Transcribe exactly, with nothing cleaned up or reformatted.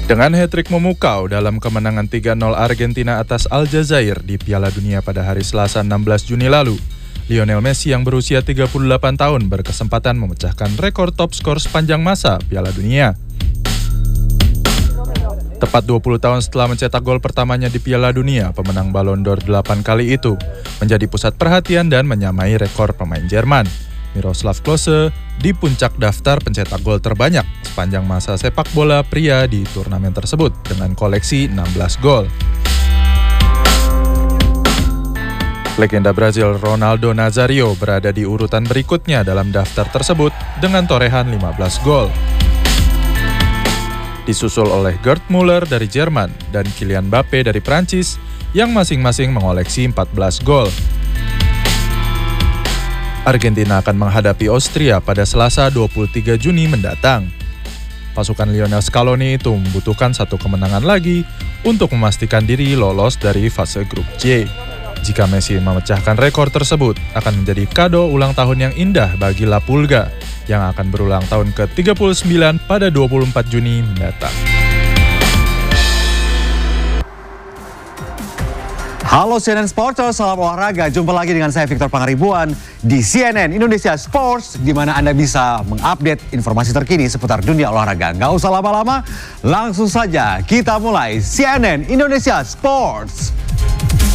Dengan hat-trick memukau dalam kemenangan tiga nol Argentina atas Aljazair di Piala Dunia pada hari Selasa enam belas Juni lalu, Lionel Messi yang berusia tiga puluh delapan tahun berkesempatan memecahkan rekor top skor sepanjang masa Piala Dunia. Tepat dua puluh tahun setelah mencetak gol pertamanya di Piala Dunia, pemenang Ballon d'Or delapan kali itu menjadi pusat perhatian dan menyamai rekor pemain Jerman, Miroslav Klose, di puncak daftar pencetak gol terbanyak sepanjang masa sepak bola pria di turnamen tersebut dengan koleksi enam belas gol. Legenda Brazil Ronaldo Nazario berada di urutan berikutnya dalam daftar tersebut dengan torehan lima belas gol. Disusul oleh Gerd Müller dari Jerman dan Kylian Mbappe dari Prancis yang masing-masing mengoleksi empat belas gol. Argentina akan menghadapi Austria pada Selasa dua puluh tiga Juni mendatang. Pasukan Lionel Scaloni itu membutuhkan satu kemenangan lagi untuk memastikan diri lolos dari fase grup J. Jika Messi memecahkan rekor tersebut, akan menjadi kado ulang tahun yang indah bagi La Pulga yang akan berulang tahun ke tiga puluh sembilan pada dua puluh empat Juni mendatang. Halo C N N Sporters, salam olahraga. Jumpa lagi dengan saya Victor Pangaribuan di C N N Indonesia Sports, di mana Anda bisa mengupdate informasi terkini seputar dunia olahraga. Nggak usah lama-lama, langsung saja kita mulai C N N Indonesia Sports.